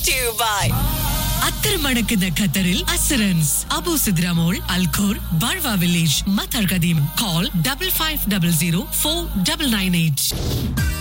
to you by അത്തരമടക്കുന്ന ഖത്തറിൽ assurance Abu സിദ്രാമോൾ Al Khor ബാർവ village Mattar കദീം call 5500 4998.